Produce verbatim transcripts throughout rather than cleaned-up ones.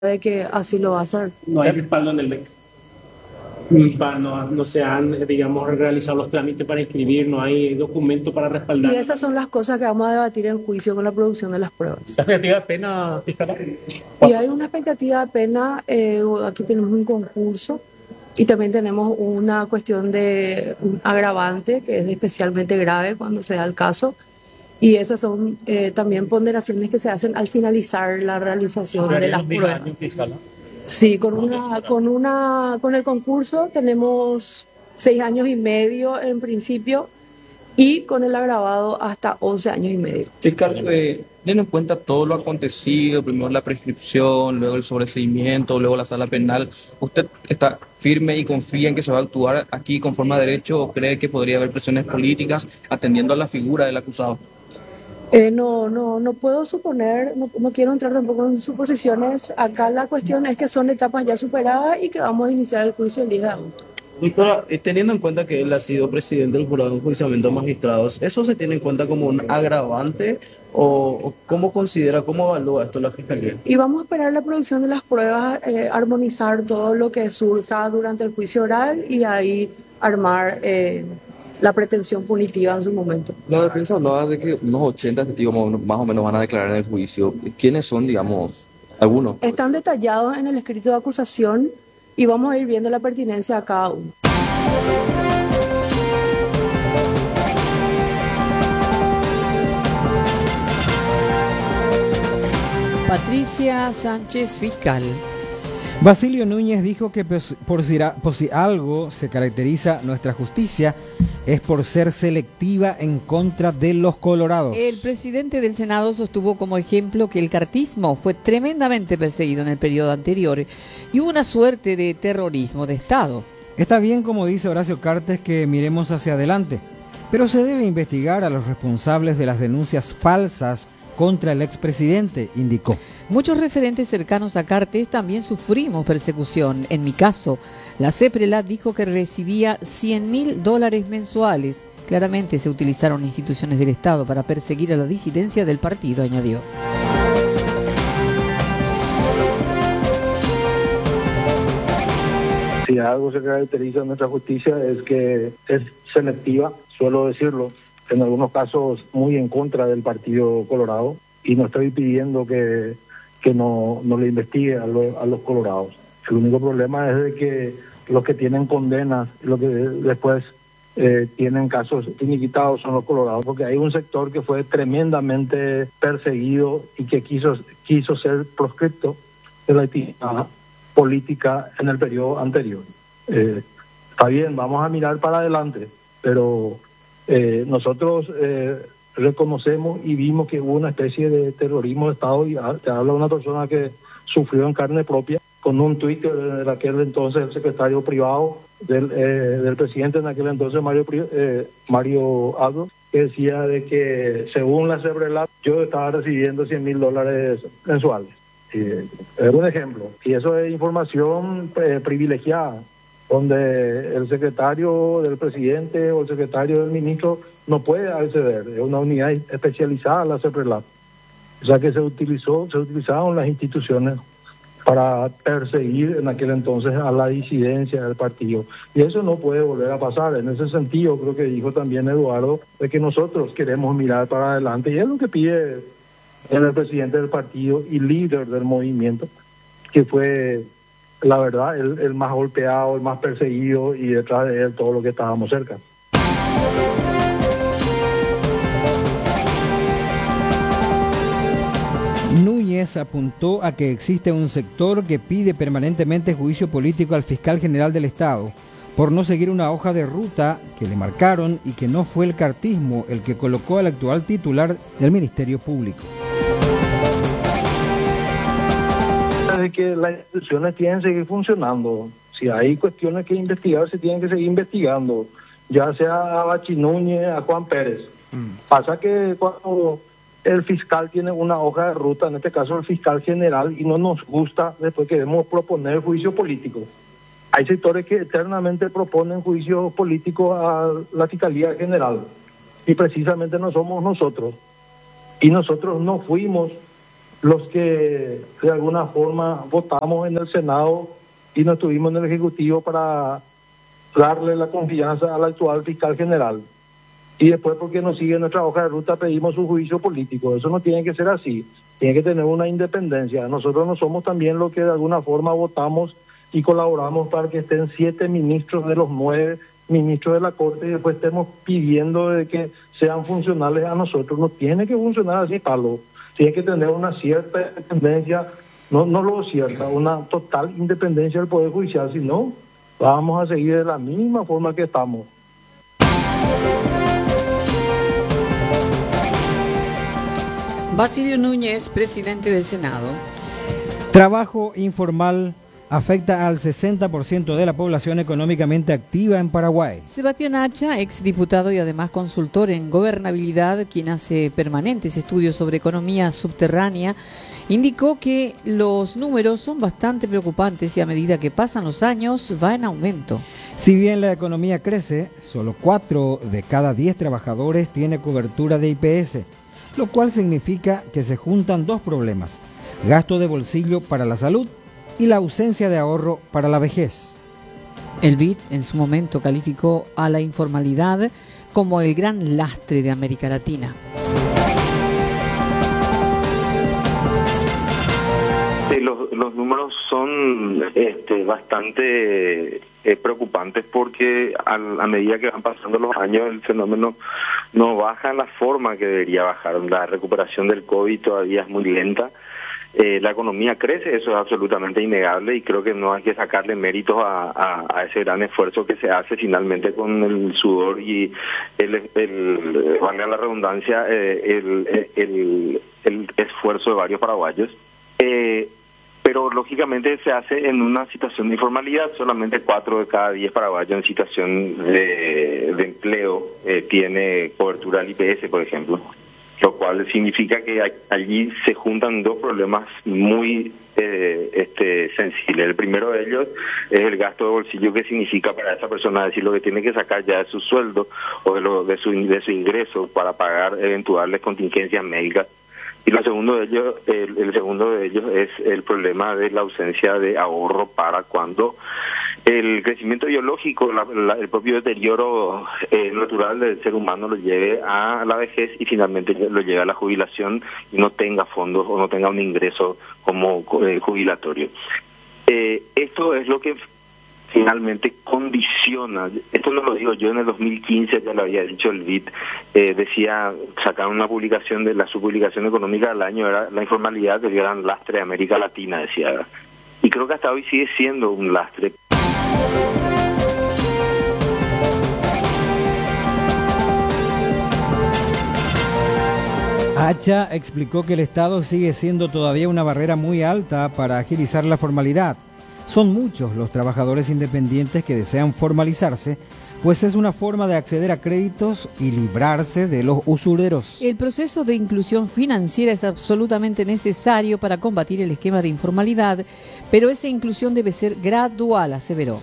de que así lo va a hacer. No hay respaldo en el B E C. Pa- No, no se han, digamos, realizado los trámites para inscribir, no hay documento para Y respaldar. esas son las cosas que vamos a debatir en juicio con la producción de las pruebas. ¿La expectativa de pena, fiscal? Y hay una expectativa de pena, eh, aquí tenemos un concurso y también tenemos una cuestión de un agravante que es especialmente grave cuando se da el caso. Y esas son eh, también ponderaciones que se hacen al finalizar la realización de las pruebas. Sí, con una, con una, con el concurso tenemos seis años y medio en principio y con el agravado hasta once años y medio. Fiscal, eh, teniendo en cuenta todo lo acontecido, primero la prescripción, luego el sobreseimiento, luego la sala penal, ¿usted está firme y confía en que se va a actuar aquí conforme a derecho o cree que podría haber presiones políticas atendiendo a la figura del acusado? Eh, no, no, no puedo suponer, no, no quiero entrar tampoco en suposiciones. Acá la cuestión es que son etapas ya superadas y que vamos a iniciar el juicio el diez de agosto. Doctora, eh, teniendo en cuenta que él ha sido presidente del jurado de enjuiciamiento de magistrados, ¿eso se tiene en cuenta como un agravante o, o cómo considera, cómo evalúa esto la Fiscalía? Y vamos a esperar la producción de las pruebas, eh, armonizar todo lo que surja durante el juicio oral y ahí armar eh, la pretensión punitiva en su momento. La defensa hablaba de que unos ochenta testigos más o menos- más o menos van a declarar en el juicio. ¿Quiénes son, digamos, algunos? Están detallados en el escrito de acusación y vamos a ir viendo la pertinencia a cada uno. Patricia Sánchez, fiscal. Basilio Núñez dijo que pues, por si, ra- por si algo se caracteriza nuestra justicia es por ser selectiva en contra de los colorados. El presidente del Senado sostuvo como ejemplo que el cartismo fue tremendamente perseguido en el periodo anterior y hubo una suerte de terrorismo de Estado. Está bien, como dice Horacio Cartes, que miremos hacia adelante, pero se debe investigar a los responsables de las denuncias falsas contra el expresidente, indicó. Muchos referentes cercanos a Cartes también sufrimos persecución. En mi caso, la CEPRELAT dijo que recibía cien mil dólares mensuales. Claramente se utilizaron instituciones del Estado para perseguir a la disidencia del partido, añadió. Si algo se caracteriza en nuestra justicia es que es selectiva, suelo decirlo, en algunos casos muy en contra del Partido Colorado, y no estoy pidiendo que, que no, no le investigue a, lo- a los colorados. El único problema es de que los que tienen condenas, los que después eh, tienen casos finiquitados son los colorados, porque hay un sector que fue tremendamente perseguido y que quiso, quiso ser proscripto de la actividad política en el periodo anterior. Eh, está bien, vamos a mirar para adelante, pero eh, nosotros eh, reconocemos y vimos que hubo una especie de terrorismo de Estado, y ah, te habla una persona que sufrió en carne propia con un tuit de aquel entonces el secretario privado del, eh, del presidente en aquel entonces, Mario, Pri- eh, Mario Abdo, que decía de que según la CEPRELAT yo estaba recibiendo cien mil dólares mensuales. Eh, es un ejemplo. Y eso es información eh, privilegiada, donde el secretario del presidente o el secretario del ministro no puede acceder. Es una unidad especializada, la CEPRELAT. O sea que se utilizó, se utilizaron las instituciones para perseguir en aquel entonces a la disidencia del partido. Y eso no puede volver a pasar. En ese sentido, creo que dijo también Eduardo, de que nosotros queremos mirar para adelante. Y es lo que pide el presidente del partido y líder del movimiento, que fue, la verdad, el, el más golpeado, el más perseguido, y detrás de él todo lo que estábamos cerca. Núñez apuntó a que existe un sector que pide permanentemente juicio político al fiscal general del Estado por no seguir una hoja de ruta que le marcaron y que no fue el cartismo el que colocó al actual titular del Ministerio Público. De que las instituciones tienen que seguir funcionando. Si hay cuestiones que investigar, se tienen que seguir investigando, ya sea a Bachi Núñez, a Juan Pérez. Mm. Pasa que cuando el fiscal tiene una hoja de ruta, en este caso el fiscal general, y no nos gusta, después queremos proponer juicio político. Hay sectores que eternamente proponen juicio político a la Fiscalía General, y precisamente no somos nosotros. Y nosotros no fuimos los que de alguna forma votamos en el Senado y no estuvimos en el Ejecutivo para darle la confianza al actual fiscal general. Y después, porque nos sigue nuestra hoja de ruta, pedimos su juicio político. Eso no tiene que ser así, tiene que tener una independencia. Nosotros no somos también los que de alguna forma votamos y colaboramos para que estén siete ministros de los nueve ministros de la Corte y después estemos pidiendo de que sean funcionales a nosotros. No tiene que funcionar así, Pablo. Tiene que tener una cierta independencia, no, no lo cierta, una total independencia del Poder Judicial, si no, vamos a seguir de la misma forma que estamos. Basilio Núñez, presidente del Senado. Trabajo informal afecta al sesenta por ciento de la población económicamente activa en Paraguay. Sebastián Hacha, exdiputado y además consultor en gobernabilidad, quien hace permanentes estudios sobre economía subterránea, indicó que los números son bastante preocupantes y a medida que pasan los años va en aumento. Si bien la economía crece, solo cuatro de cada diez trabajadores tiene cobertura de I P S, lo cual significa que se juntan dos problemas: gasto de bolsillo para la salud y la ausencia de ahorro para la vejez. El B I D en su momento calificó a la informalidad como el gran lastre de América Latina. Sí, los, los números son este, bastante eh, preocupantes porque a, a medida que van pasando los años el fenómeno no baja en la forma que debería bajar. La recuperación del COVID todavía es muy lenta. Eh, la economía crece, eso es absolutamente innegable y creo que no hay que sacarle méritos a, a, a ese gran esfuerzo que se hace finalmente con el sudor y el, el, el valga la redundancia, eh, el, el, el esfuerzo de varios paraguayos. Eh, pero lógicamente se hace en una situación de informalidad. Solamente cuatro de cada diez paraguayos en situación de, de empleo eh, tiene cobertura del I P S, por ejemplo, lo cual significa que hay, allí se juntan dos problemas muy eh, este, sensibles. El primero de ellos es el gasto de bolsillo, que significa para esa persona decir lo que tiene que sacar ya de su sueldo o de, lo, de, su, de su ingreso para pagar eventuales contingencias médicas. Y lo segundo de ellos, el, el segundo de ellos es el problema de la ausencia de ahorro para cuando el crecimiento biológico, la, la, el propio deterioro eh, natural del ser humano lo lleve a la vejez y finalmente lo lleve a la jubilación y no tenga fondos o no tenga un ingreso como eh, jubilatorio. Eh, esto es lo que finalmente condiciona, esto no lo digo yo, en el dos mil quince ya lo había dicho el B I D, eh, decía, sacaron una publicación de la su publicación económica del año, era la informalidad del gran lastre de América Latina, decía, y creo que hasta hoy sigue siendo un lastre. Hacha explicó que el Estado sigue siendo todavía una barrera muy alta para agilizar la formalidad. Son muchos los trabajadores independientes que desean formalizarse, pues es una forma de acceder a créditos y librarse de los usureros. El proceso de inclusión financiera es absolutamente necesario para combatir el esquema de informalidad, pero esa inclusión debe ser gradual, aseveró.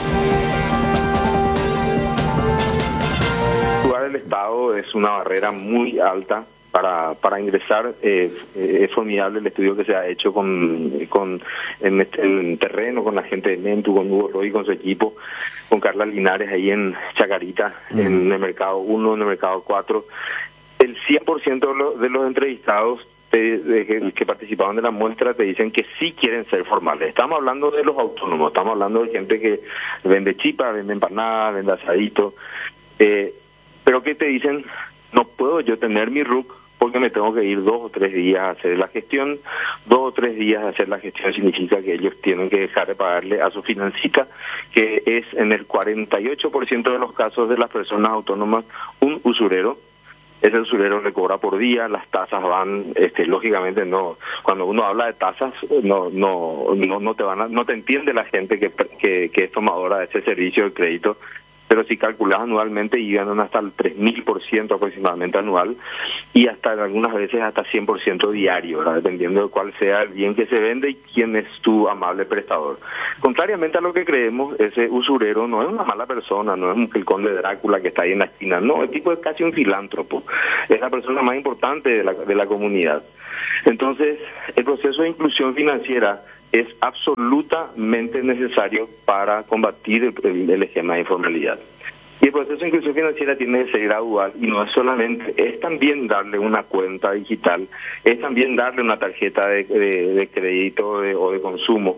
El Estado es una barrera muy alta para para ingresar. Eh, es formidable el estudio que se ha hecho con con en, este, en terreno con la gente de Mentu, con Hugo Roy, con su equipo, con Carla Linares ahí en Chacarita, mm. en el mercado uno, en el mercado cuatro. El cien por ciento de, lo, de los entrevistados de, de, de, que participaban de la muestra te dicen que sí quieren ser formales. Estamos hablando de los autónomos, estamos hablando de gente que vende chipa, vende empanadas, vende asadito, eh, pero que te dicen, no puedo yo tener mi R U C porque me tengo que ir dos o tres días a hacer la gestión. Dos o tres días a hacer la gestión significa que ellos tienen que dejar de pagarle a su financita, que es en el cuarenta y ocho por ciento de los casos de las personas autónomas un usurero. Ese usurero le cobra por día, las tasas van, este, lógicamente no, cuando uno habla de tasas no no no no te van a, no te entiende la gente que que, que es tomadora de ese servicio de crédito. Pero si calculas anualmente y ganan hasta el tres mil por ciento aproximadamente anual y hasta algunas veces hasta cien por ciento diario, ¿verdad? Dependiendo de cuál sea el bien que se vende y quién es tu amable prestador. Contrariamente a lo que creemos, ese usurero no es una mala persona, no es el conde Drácula que está ahí en la esquina, no, el tipo es casi un filántropo, es la persona más importante de la, de la comunidad. Entonces, el proceso de inclusión financiera es absolutamente necesario para combatir el, el, el esquema de informalidad. Y el proceso de inclusión financiera tiene que ser gradual y no es solamente, es también darle una cuenta digital, es también darle una tarjeta de, de, de crédito de, o de consumo.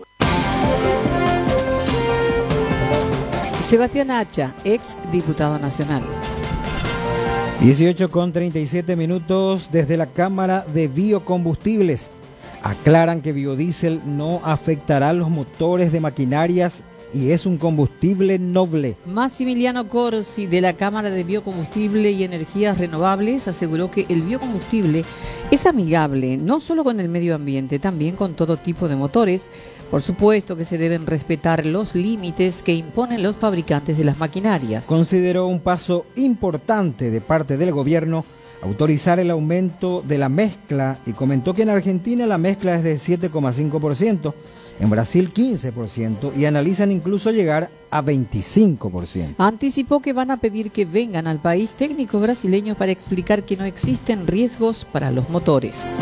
Sebastián Hacha, ex diputado nacional. dieciocho con treinta y siete minutos desde la Cámara de Biocombustibles. Aclaran que biodiesel no afectará los motores de maquinarias y es un combustible noble. Maximiliano Corsi, de la Cámara de Biocombustible y Energías Renovables, aseguró que el biocombustible es amigable no solo con el medio ambiente, también con todo tipo de motores. Por supuesto que se deben respetar los límites que imponen los fabricantes de las maquinarias. Consideró un paso importante de parte del gobierno autorizar el aumento de la mezcla y comentó que en Argentina la mezcla es de siete coma cinco por ciento, en Brasil quince por ciento y analizan incluso llegar a veinticinco por ciento. Anticipó que van a pedir que vengan al país técnicos brasileños para explicar que no existen riesgos para los motores.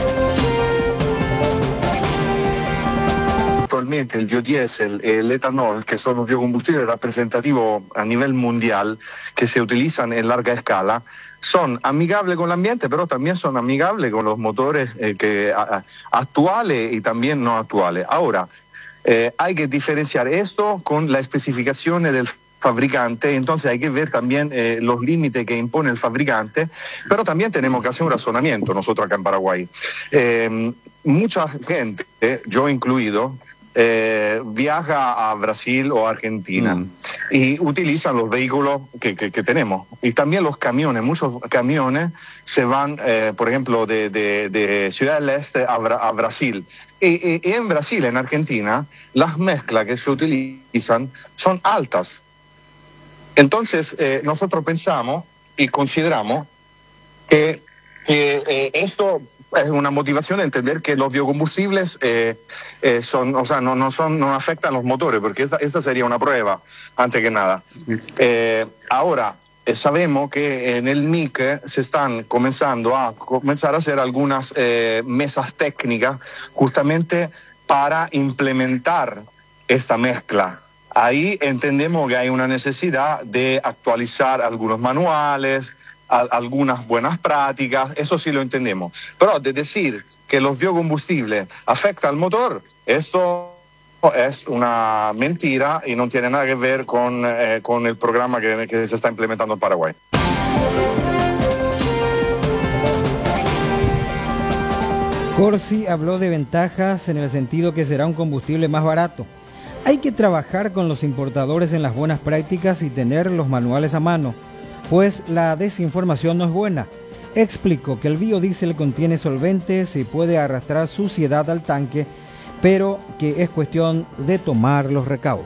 Actualmente el biodiesel y el etanol, que son los biocombustibles representativos a nivel mundial, que se utilizan en larga escala, son amigables con el ambiente, pero también son amigables con los motores eh, que, a, actuales y también no actuales. Ahora, eh, hay que diferenciar esto con las especificaciones del fabricante, entonces hay que ver también eh, los límites que impone el fabricante, pero también tenemos que hacer un razonamiento nosotros acá en Paraguay. Eh, mucha gente, eh, yo incluido, Eh, viaja a Brasil o Argentina mm. y utilizan los vehículos que, que, que tenemos. Y también los camiones, muchos camiones se van, eh, por ejemplo, de, de, de Ciudad del Este a, Bra a Brasil. Y, y, y en Brasil, en Argentina, las mezclas que se utilizan son altas. Entonces, eh, nosotros pensamos y consideramos que, que eh, esto es una motivación de entender que los biocombustibles eh, eh, son, o sea, no, no son, no afectan los motores, porque esta, esta sería una prueba, antes que nada. Eh, ahora, eh, sabemos que en el M I C se están comenzando a comenzar a hacer algunas eh, mesas técnicas justamente para implementar esta mezcla. Ahí entendemos que hay una necesidad de actualizar algunos manuales, a, algunas buenas prácticas, eso sí lo entendemos. Pero de decir que los biocombustibles afectan al motor, esto es una mentira y no tiene nada que ver con, eh, con el programa que, que se está implementando en Paraguay. Corsi habló de ventajas en el sentido que será un combustible más barato. Hay que trabajar con los importadores en las buenas prácticas y tener los manuales a mano, pues la desinformación no es buena. Explicó que el biodiesel contiene solventes y puede arrastrar suciedad al tanque, pero que es cuestión de tomar los recaudos.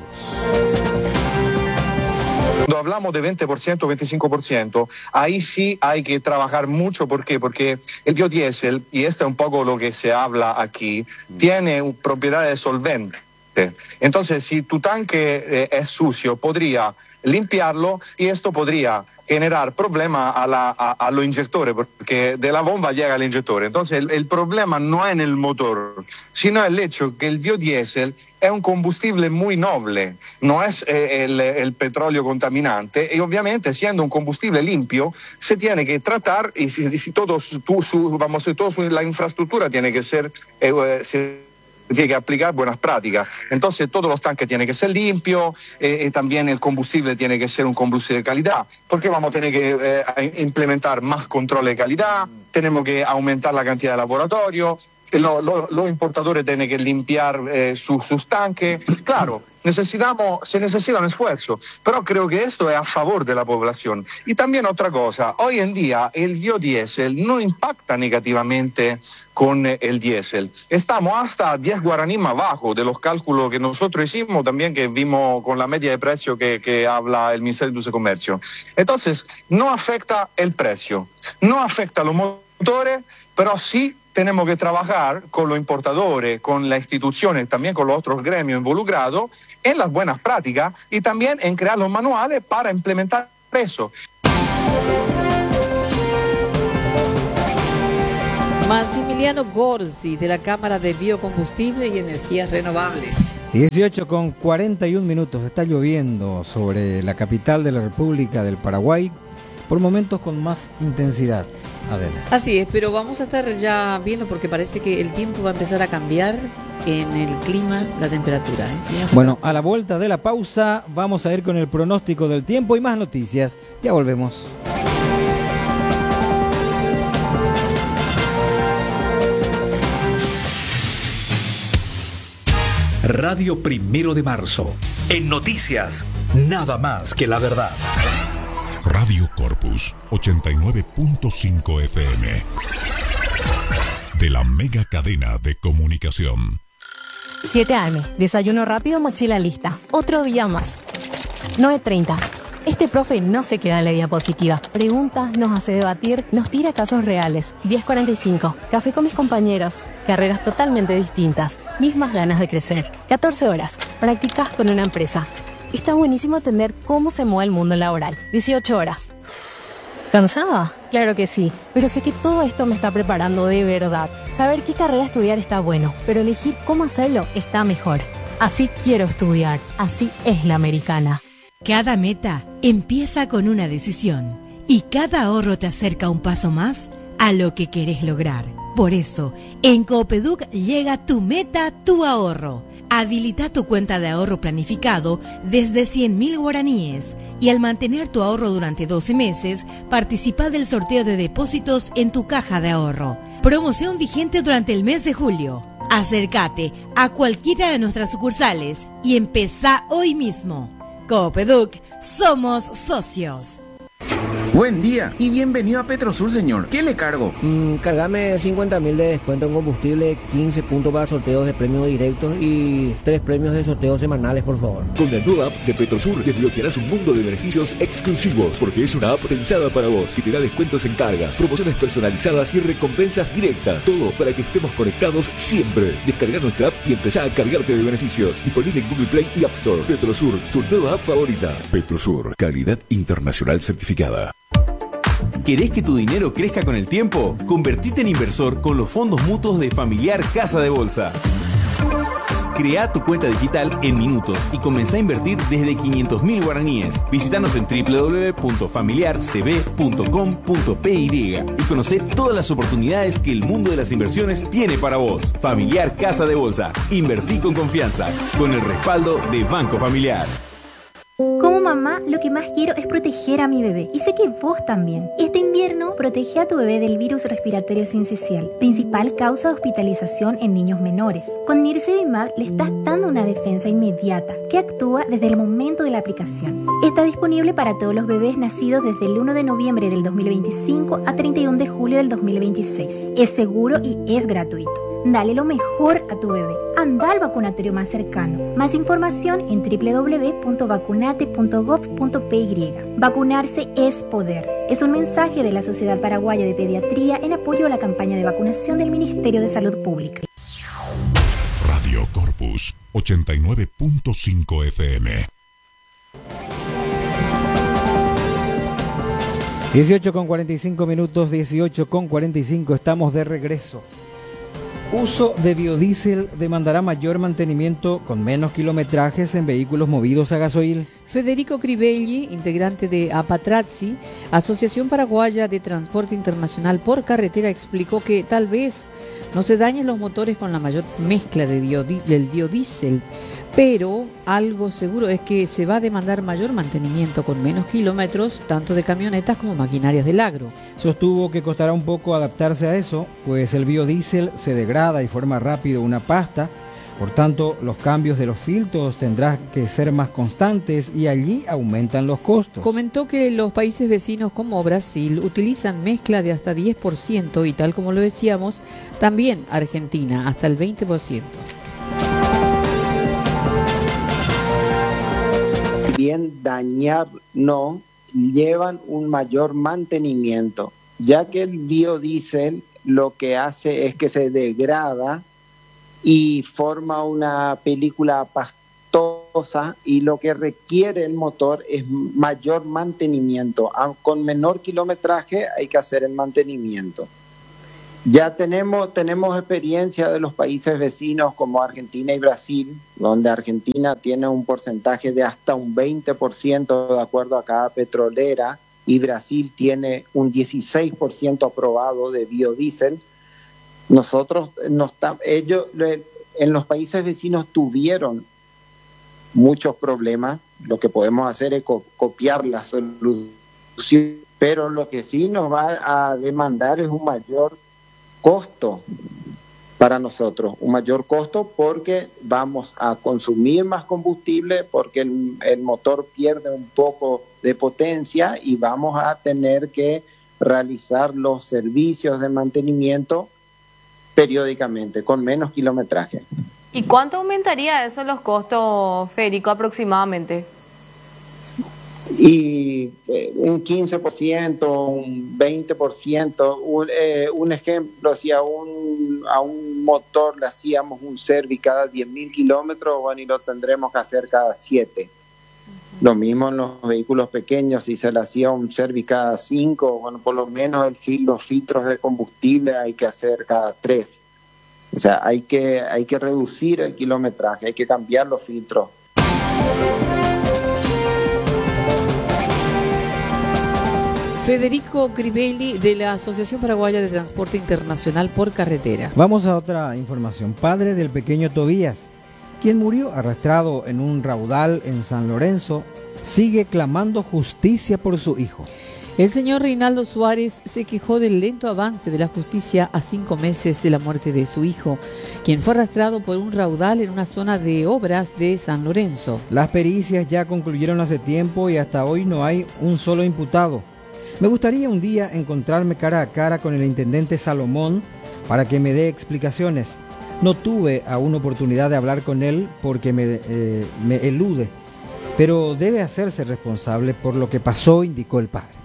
Cuando hablamos de veinte por ciento, veinticinco por ciento, ahí sí hay que trabajar mucho. ¿Por qué? Porque el biodiesel, y este es un poco lo que se habla aquí, tiene propiedades solventes. Entonces, si tu tanque eh, es sucio, podría limpiarlo y esto podría generar problemas a, la, a, a los inyectores, porque de la bomba llega al inyector. Entonces el, el problema no es en el motor, sino el hecho que el biodiesel es un combustible muy noble, no es eh, el, el petróleo contaminante, y obviamente siendo un combustible limpio se tiene que tratar y si, si todo su, su, vamos, toda su, la infraestructura tiene que ser eh, se, tiene que aplicar buenas prácticas. Entonces todos los tanques tienen que ser limpios, eh, y también el combustible tiene que ser un combustible de calidad, porque vamos a tener que eh, implementar más control de calidad, tenemos que aumentar la cantidad de laboratorios, los lo, lo importadores tienen que limpiar eh, su, sus tanques. Claro, necesitamos, se necesita un esfuerzo, pero creo que esto es a favor de la población. Y también otra cosa, hoy en día el biodiesel no impacta negativamente con el diésel. Estamos hasta diez guaraní más abajo de los cálculos que nosotros hicimos, también que vimos con la media de precio que, que habla el Ministerio de Industria y Comercio. Entonces, no afecta el precio, no afecta a los motores, pero sí tenemos que trabajar con los importadores, con las instituciones, también con los otros gremios involucrados en las buenas prácticas y también en crear los manuales para implementar eso. Maximiliano Gorsi, de la Cámara de Biocombustible y Energías Renovables. dieciocho con cuarenta y un minutos. Está lloviendo sobre la capital de la República del Paraguay, por momentos con más intensidad. Adela. Así es, pero vamos a estar ya viendo porque parece que el tiempo va a empezar a cambiar en el clima, la temperatura. ¿eh? Bueno, a la vuelta de la pausa vamos a ir con el pronóstico del tiempo y más noticias. Ya volvemos. Radio Primero de Marzo. En noticias, nada más que la verdad. Radio Corpus ochenta y nueve punto cinco F M. De la mega cadena de comunicación. siete a eme, desayuno rápido, mochila lista. Otro día más. nueve treinta. Este profe no se queda en la diapositiva. Pregunta, nos hace debatir, nos tira casos reales. diez cuarenta y cinco. Café con mis compañeros. Carreras totalmente distintas. Mismas ganas de crecer. catorce horas. Prácticas con una empresa. Está buenísimo entender cómo se mueve el mundo laboral. dieciocho horas. ¿Cansada? Claro que sí, pero sé que todo esto me está preparando de verdad. Saber qué carrera estudiar está bueno, pero elegir cómo hacerlo está mejor. Así quiero estudiar, así es la americana. Cada meta empieza con una decisión y cada ahorro te acerca un paso más a lo que querés lograr. Por eso, en Coopeduc llega tu meta, tu ahorro. Habilita tu cuenta de ahorro planificado desde cien mil guaraníes y al mantener tu ahorro durante doce meses, participa del sorteo de depósitos en tu caja de ahorro. Promoción vigente durante el mes de julio. Acércate a cualquiera de nuestras sucursales y empezá hoy mismo. Coopeduc, somos socios. Buen día y bienvenido a Petrosur, señor. ¿Qué le cargo? Mm, cargame cincuenta mil de descuento en combustible, quince puntos para sorteos de premios directos y tres premios de sorteos semanales, por favor. Con la nueva app de Petrosur desbloquearás un mundo de beneficios exclusivos, porque es una app pensada para vos, que te da descuentos en cargas, promociones personalizadas y recompensas directas. Todo para que estemos conectados siempre. Descarga nuestra app y empezá a cargarte de beneficios. Disponible en Google Play y App Store. Petrosur, tu nueva app favorita. Petrosur, calidad internacional certificada. ¿Querés que tu dinero crezca con el tiempo? Convertite en inversor con los fondos mutuos de Familiar Casa de Bolsa. Crea tu cuenta digital en minutos y comenzá a invertir desde quinientos mil guaraníes. Visítanos en doble u doble u doble u punto familiar c b punto com punto p y y conocé todas las oportunidades que el mundo de las inversiones tiene para vos. Familiar Casa de Bolsa. Invertí con confianza, con el respaldo de Banco Familiar. Como mamá, lo que más quiero es proteger a mi bebé. Y sé que vos también. Este invierno, protege a tu bebé del virus respiratorio sincicial, principal causa de hospitalización en niños menores. Con Nirsevimab le estás dando una defensa inmediata que actúa desde el momento de la aplicación. Está disponible para todos los bebés nacidos desde el uno de noviembre del dos mil veinticinco a treinta y uno de julio del dos mil veintiséis. Es seguro y es gratuito. Dale lo mejor a tu bebé. Anda al vacunatorio más cercano. Más información en doble u doble u doble u punto vacunate punto gov punto p y. Vacunarse es poder. Es un mensaje de la Sociedad Paraguaya de Pediatría en apoyo a la campaña de vacunación del Ministerio de Salud Pública. Radio Corpus ochenta y nueve punto cinco F M. dieciocho con cuarenta y cinco minutos, dieciocho con cuarenta y cinco, estamos de regreso. Uso de biodiesel demandará mayor mantenimiento con menos kilometrajes en vehículos movidos a gasoil. Federico Crivelli, integrante de APATRATSI, Asociación Paraguaya de Transporte Internacional por Carretera, explicó que tal vez no se dañen los motores con la mayor mezcla de biodi- del biodiesel, pero algo seguro es que se va a demandar mayor mantenimiento con menos kilómetros, tanto de camionetas como maquinarias del agro. Sostuvo que costará un poco adaptarse a eso, pues el biodiesel se degrada y forma rápido una pasta, por tanto los cambios de los filtros tendrán que ser más constantes y allí aumentan los costos. Comentó que los países vecinos como Brasil utilizan mezcla de hasta diez por ciento y tal como lo decíamos, también Argentina hasta el veinte por ciento. Bien dañar no, llevan un mayor mantenimiento, ya que el biodiesel lo que hace es que se degrada y forma una película pastosa y lo que requiere el motor es mayor mantenimiento. Con menor kilometraje hay que hacer el mantenimiento. Ya tenemos, tenemos experiencia de los países vecinos como Argentina y Brasil, donde Argentina tiene un porcentaje de hasta un veinte por ciento de acuerdo a cada petrolera y Brasil tiene un dieciséis por ciento aprobado de biodiesel. Nosotros, no está, ellos en los países vecinos tuvieron muchos problemas. Lo que podemos hacer es co- copiar la solución, pero lo que sí nos va a demandar es un mayor costo para nosotros, un mayor costo porque vamos a consumir más combustible, porque el, el motor pierde un poco de potencia y vamos a tener que realizar los servicios de mantenimiento periódicamente, con menos kilometraje. ¿Y cuánto aumentaría eso los costos, Federico, aproximadamente? Y eh, un quince por ciento, un veinte por ciento, un, eh, un ejemplo, si a un, a un motor le hacíamos un service cada diez mil kilómetros, bueno, y lo tendremos que hacer cada siete. Uh-huh. Lo mismo en los vehículos pequeños, si se le hacía un service cada cinco, bueno, por lo menos el fil, los filtros de combustible hay que hacer cada tres. O sea, hay que, hay que reducir el kilometraje, hay que cambiar los filtros. Federico Crivelli, de la Asociación Paraguaya de Transporte Internacional por Carretera. Vamos a otra información. Padre del pequeño Tobías, quien murió arrastrado en un raudal en San Lorenzo, sigue clamando justicia por su hijo. El señor Reinaldo Suárez se quejó del lento avance de la justicia a cinco meses de la muerte de su hijo, quien fue arrastrado por un raudal en una zona de obras de San Lorenzo. Las pericias ya concluyeron hace tiempo y hasta hoy no hay un solo imputado. Me gustaría un día encontrarme cara a cara con el intendente Salomón para que me dé explicaciones. No tuve aún oportunidad de hablar con él porque me, eh, me elude, pero debe hacerse responsable por lo que pasó, indicó el padre.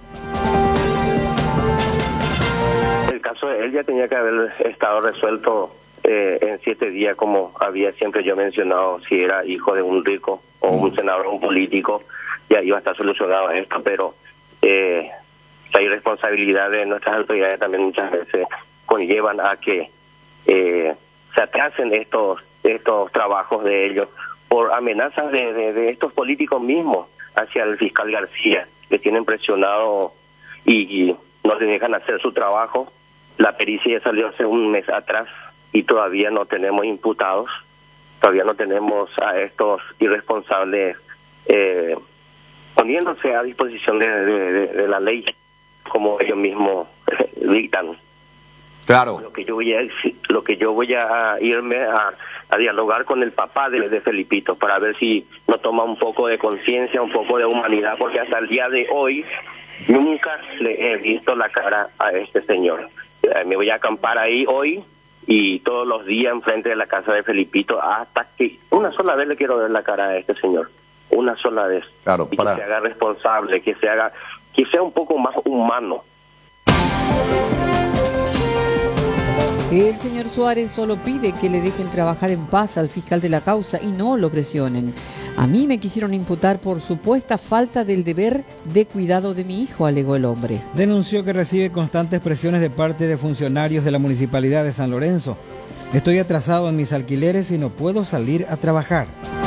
El caso de él ya tenía que haber estado resuelto eh, en siete días, como había siempre yo mencionado. Si era hijo de un rico o un senador o un político, ya iba a estar solucionado esto, pero eh, la irresponsabilidad de nuestras autoridades también muchas veces conllevan a que eh, se atrasen estos estos trabajos de ellos por amenazas de, de, de estos políticos mismos hacia el fiscal García, que tienen presionado y, y no les dejan hacer su trabajo. La pericia ya salió hace un mes atrás y todavía no tenemos imputados, todavía no tenemos a estos irresponsables eh, poniéndose a disposición de, de, de, de la ley como ellos mismos dictan. Claro. Lo que yo voy a, lo que yo voy a irme a, a dialogar con el papá de, de Felipito para ver si nos toma un poco de conciencia, un poco de humanidad, porque hasta el día de hoy nunca le he visto la cara a este señor. Me voy a acampar ahí hoy y todos los días enfrente de la casa de Felipito hasta que una sola vez le quiero ver la cara a este señor. Una sola vez. Claro, y para... que se haga responsable, que se haga, que sea un poco más humano. El señor Suárez solo pide que le dejen trabajar en paz al fiscal de la causa y no lo presionen. A mí me quisieron imputar por supuesta falta del deber de cuidado de mi hijo, alegó el hombre. Denunció que recibe constantes presiones de parte de funcionarios de la Municipalidad de San Lorenzo. Estoy atrasado en mis alquileres y no puedo salir a trabajar.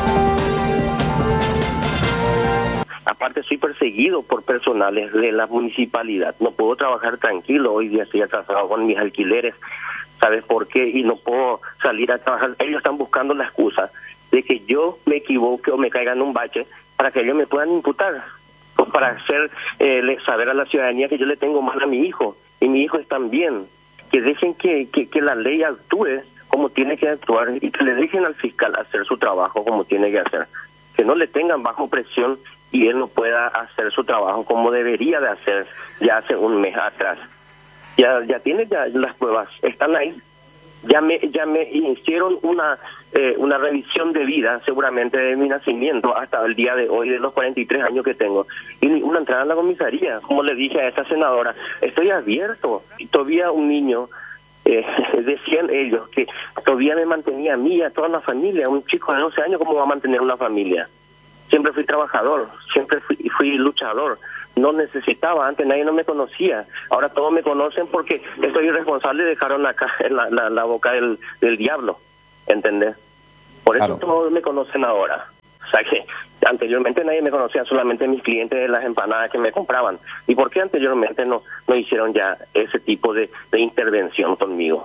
Aparte soy perseguido por personales de la municipalidad. No puedo trabajar tranquilo. Hoy día estoy atrasado con mis alquileres. ¿Sabes por qué? Y no puedo salir a trabajar. Ellos están buscando la excusa de que yo me equivoque o me caiga en un bache para que ellos me puedan imputar. O para hacer eh, saber a la ciudadanía que yo le tengo mal a mi hijo. Y mi hijo está bien. Que dejen que, que, que la ley actúe como tiene que actuar y que le dejen al fiscal hacer su trabajo como tiene que hacer. Que no le tengan bajo presión y él no pueda hacer su trabajo como debería de hacer ya hace un mes atrás. Ya ya tiene ya las pruebas, están ahí. Ya me ya me hicieron una eh, una revisión de vida, seguramente de mi nacimiento hasta el día de hoy, de los cuarenta y tres años que tengo. Y una entrada en la comisaría, como le dije a esta senadora, estoy abierto. Y todavía un niño, eh, decían ellos, que todavía me mantenía a mí y a toda la familia. Un chico de doce años, ¿cómo va a mantener una familia? Siempre fui trabajador, siempre fui, fui luchador, no necesitaba, antes nadie no me conocía, ahora todos me conocen porque estoy irresponsable y dejaron acá la, la, la boca del, del diablo, ¿entendés? Por eso claro. Todos me conocen ahora. O sea que anteriormente nadie me conocía, solamente mis clientes de las empanadas que me compraban. ¿Y por qué anteriormente no, no hicieron ya ese tipo de, de intervención conmigo?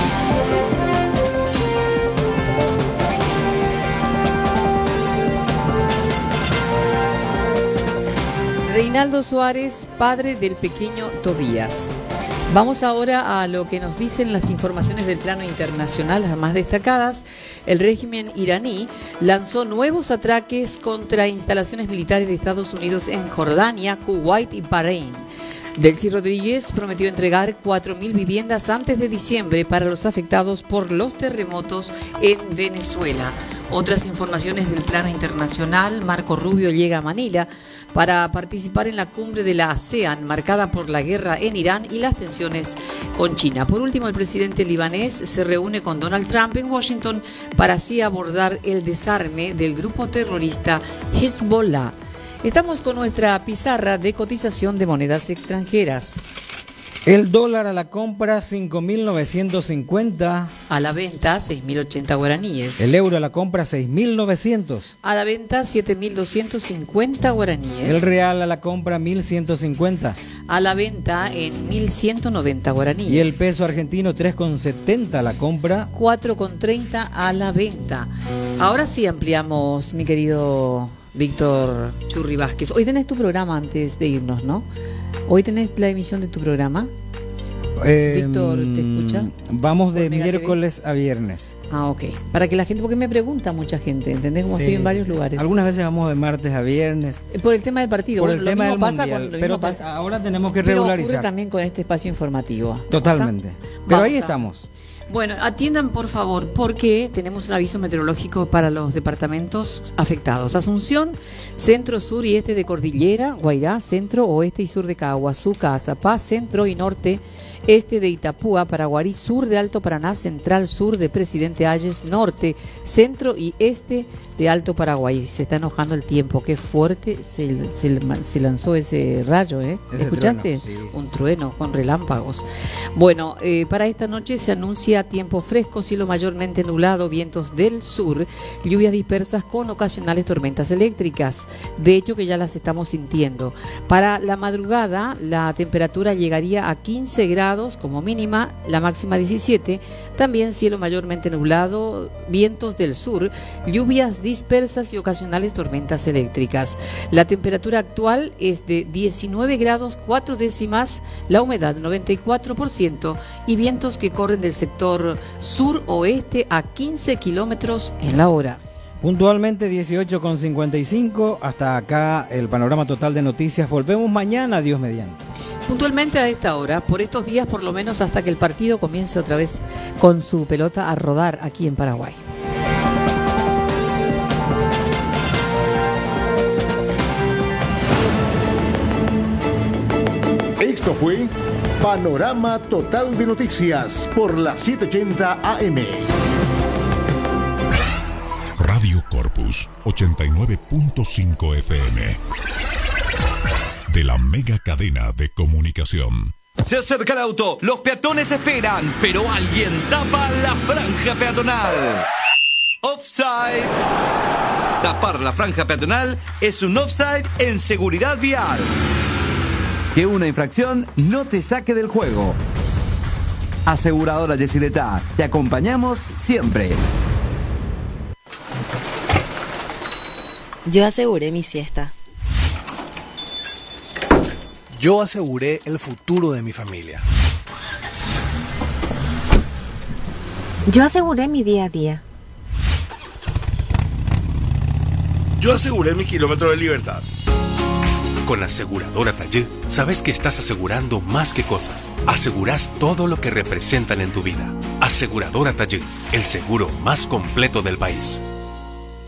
Reinaldo Suárez, padre del pequeño Tobías. Vamos ahora a lo que nos dicen las informaciones del plano internacional, las más destacadas. El régimen iraní lanzó nuevos ataques contra instalaciones militares de Estados Unidos en Jordania, Kuwait y Bahrein. Delcy Rodríguez prometió entregar cuatro mil viviendas antes de diciembre para los afectados por los terremotos en Venezuela. Otras informaciones del plano internacional. Marco Rubio llega a Manila para participar en la cumbre de la ASEAN, marcada por la guerra en Irán y las tensiones con China. Por último, el presidente libanés se reúne con Donald Trump en Washington para así abordar el desarme del grupo terrorista Hezbollah. Estamos con nuestra pizarra de cotización de monedas extranjeras. El dólar a la compra cinco mil novecientos cincuenta. A la venta seis mil ochenta guaraníes. El euro a la compra seis mil novecientos. A la venta siete mil doscientos cincuenta guaraníes. El real a la compra mil ciento cincuenta. A la venta en mil ciento noventa guaraníes. Y el peso argentino tres con setenta a la compra. cuatro con treinta a la venta. Ahora sí ampliamos, mi querido Víctor Churri Vázquez. Hoy tenés tu programa antes de irnos, ¿no? Hoy tenés la emisión de tu programa. Eh, Víctor, ¿te escucha? Vamos de miércoles a viernes. Ah, ok. Para que la gente, porque me pregunta mucha gente, ¿entendés? Como sí, estoy en varios sí. lugares. Algunas veces vamos de martes a viernes. Por el tema del partido. Por bueno, el tema del pasa mundial. con, lo pero pasa. ahora tenemos que Pero regularizar. ocurre también con este espacio informativo. Totalmente. ¿Está? Pero Vamos ahí a... estamos. Bueno, atiendan por favor, porque tenemos un aviso meteorológico para los departamentos afectados. Asunción, centro, sur y este de Cordillera, Guairá, centro, oeste y sur de Caguazú, Caazapá, centro y norte, este de Itapúa, Paraguarí, sur de Alto Paraná, central, sur de Presidente Hayes, norte, centro y este de Alto Paraguay. Se está enojando el tiempo, qué fuerte se, se, se lanzó ese rayo, ¿eh? Ese ¿Escuchaste? Trueno, sí, sí. Un trueno con relámpagos. Bueno, eh, para esta noche se anuncia tiempo fresco, cielo mayormente nublado, vientos del sur, lluvias dispersas con ocasionales tormentas eléctricas. De hecho que ya las estamos sintiendo. Para la madrugada la temperatura llegaría a quince grados como mínima, la máxima diecisiete. También cielo mayormente nublado, vientos del sur, lluvias dispersas y ocasionales tormentas eléctricas. La temperatura actual es de diecinueve grados cuatro décimas, la humedad noventa y cuatro por ciento y vientos que corren del sector sur-oeste a quince kilómetros en la hora. Puntualmente dieciocho con cincuenta y cinco, hasta acá el panorama total de noticias. Volvemos mañana, Dios mediante. Puntualmente a esta hora, por estos días por lo menos hasta que el partido comience otra vez con su pelota a rodar aquí en Paraguay. Esto fue Panorama Total de Noticias por la setecientos ochenta A M. Radio Corpus ochenta y nueve punto cinco F M. De la mega cadena de comunicación. Se acerca el auto, los peatones esperan, pero alguien tapa la franja peatonal. Offside. Tapar la franja peatonal es un offside en seguridad vial. Que una infracción no te saque del juego. Aseguradora Yesileta, te acompañamos siempre. Yo aseguré mi siesta. Yo aseguré el futuro de mi familia. Yo aseguré mi día a día. Yo aseguré mi kilómetro de libertad. Con Aseguradora Tallé, sabes que estás asegurando más que cosas. Asegurás todo lo que representan en tu vida. Aseguradora Tallé, el seguro más completo del país.